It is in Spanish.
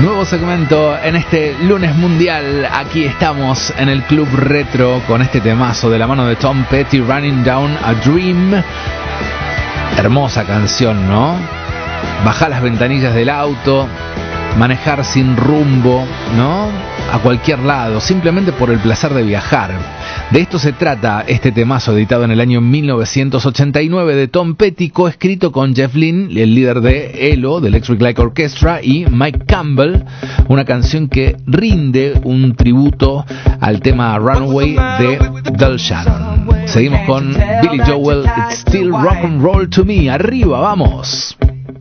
Nuevo segmento en este lunes mundial. Aquí estamos en el Club Retro con este temazo de la mano de Tom Petty, Running Down a Dream. Hermosa canción, ¿no? Bajar las ventanillas del auto, manejar sin rumbo, ¿no? A cualquier lado, simplemente por el placer de viajar. De esto se trata este temazo editado en el año 1989 de Tom Petty, coescrito con Jeff Lynne, el líder de ELO, del Electric Light Orchestra, y Mike Campbell, una canción que rinde un tributo al tema Runaway de Del Shannon. Seguimos con Billy Joel, It's Still Rock and Roll to Me. Arriba, vamos.